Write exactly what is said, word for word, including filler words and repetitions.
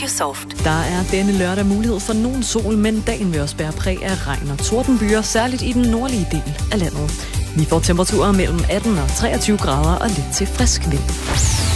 Soft. Der er denne lørdag mulighed for nogen sol, men dagen vil også bære præg af regn og tordenbyer, særligt i den nordlige del af landet. Vi får temperaturer mellem atten og treogtyve grader og lidt til frisk vind.